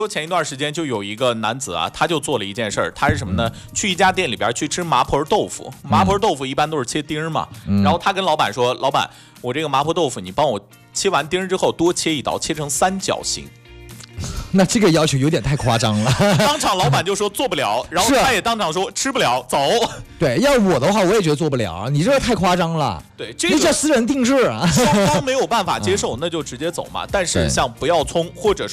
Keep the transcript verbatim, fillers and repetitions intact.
说前一段时间就有一个男子啊，他就做了一件事儿，他是什么呢？嗯、去一家店里边去吃麻婆豆腐，麻婆豆腐一般都是切丁嘛，嗯、然后他跟老板说：“老板，我这个麻婆豆腐，你帮我切完丁之后多切一刀，切成三角形。” 那这个要求有点太夸张了。 当场老板就说做不了，然后他也当场说吃不了，走。 对，要我的话我也觉得做不了，你这个太夸张了。 对，这个叫私人定制啊。 双方没有办法接受，那就直接走嘛。但是像不要葱或者